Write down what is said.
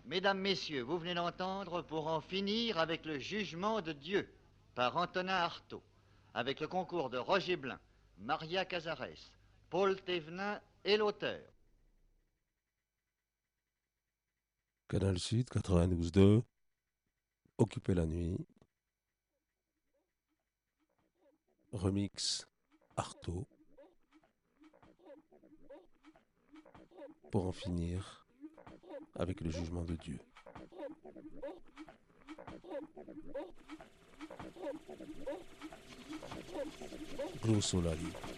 Mesdames, Messieurs, vous venez d'entendre Pour en finir avec le jugement de Dieu par Antonin Artaud, avec le concours de Roger Blin, Maria Cazares, Paul Thévenin et l'auteur. Canal Sud 92.2, Occuper la nuit, remix Artaud, pour en finir avec le jugement de Dieu. Gros Solari.